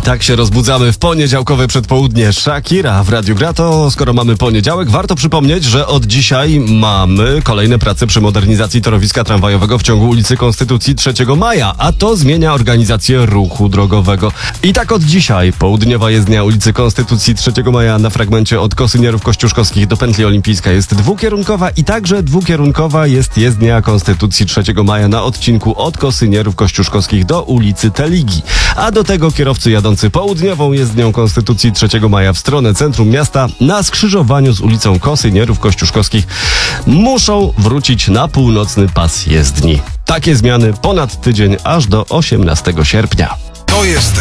Tak się rozbudzamy w poniedziałkowe przedpołudnie. Shakira w Radiu Gra. To skoro mamy poniedziałek, warto przypomnieć, że od dzisiaj mamy kolejne prace przy modernizacji torowiska tramwajowego w ciągu ulicy Konstytucji 3 Maja, a to zmienia organizację ruchu drogowego. I tak od dzisiaj południowa jezdnia ulicy Konstytucji 3 Maja na fragmencie od Kosynierów Kościuszkowskich do Pętli Olimpijska jest dwukierunkowa i także dwukierunkowa jest jezdnia Konstytucji 3 Maja na odcinku od Kosynierów Kościuszkowskich do ulicy Teligi. A do tego kierowcy jadący południową jezdnią Konstytucji 3 Maja w stronę centrum miasta na skrzyżowaniu z ulicą Kosynierów Kościuszkowskich muszą wrócić na północny pas jezdni. Takie zmiany ponad tydzień aż do 18 sierpnia. To jest